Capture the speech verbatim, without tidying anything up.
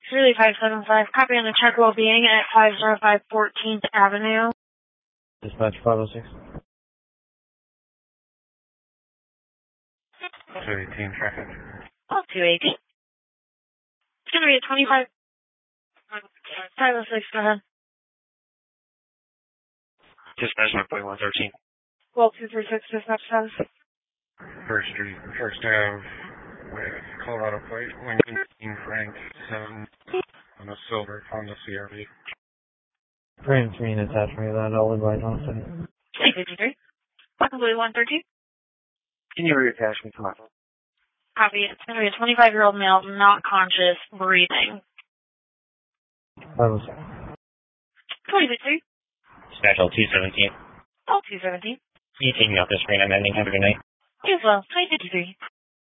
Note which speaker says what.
Speaker 1: Really five seven five. Copy on the check well-being at five oh five fourteenth Avenue.
Speaker 2: Dispatch five oh six.
Speaker 3: two eighteen traffic.
Speaker 1: Oh, two eighteen. It's going to be a twenty-five. five oh six, go ahead.
Speaker 3: Dispatch one point one thirteen.
Speaker 1: Well, two three six, dispatch status.
Speaker 3: First Street, First Ave, with Colorado plate, Lincoln Frank, seven, on a silver Honda C R V.
Speaker 2: Frame three and attach me to that, I'll advise on it.
Speaker 1: six fifty-three. Welcome to one thirteen.
Speaker 2: Can you reattach me? Come on.
Speaker 1: Copy. It's going to be a twenty-five-year-old male, not conscious, breathing.
Speaker 2: five oh six.
Speaker 1: twenty fifty-three.
Speaker 4: Dispatch L two seventeen.
Speaker 1: L two seventeen.
Speaker 4: Can you take me off the screen? I'm ending. Have a good night.
Speaker 1: You as well. twenty fifty-three.